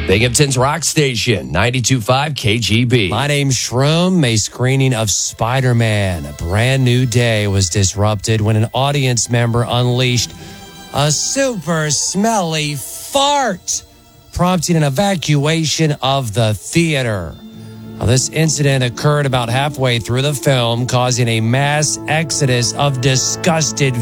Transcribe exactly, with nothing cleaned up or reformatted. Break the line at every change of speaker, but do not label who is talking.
Binghamton's Rock Station, ninety-two point five K G B.
My name's Shroom. A screening of Spider-Man, A Brand New Day was disrupted when an audience member unleashed a super smelly fart, prompting an evacuation of the theater. Now, this incident occurred about halfway through the film, causing a mass exodus of disgusted